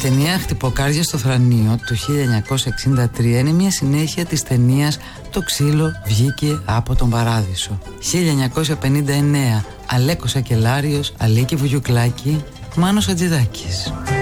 ταινία «Χτυποκάρδια στο Θρανείο» του 1963 είναι μια συνέχεια της ταινίας «Το ξύλο βγήκε από τον Παράδεισο». 1959, Αλέκος Ακελάριος, Αλίκη Βουγιουκλάκη, Μάνος Χατζηδάκης.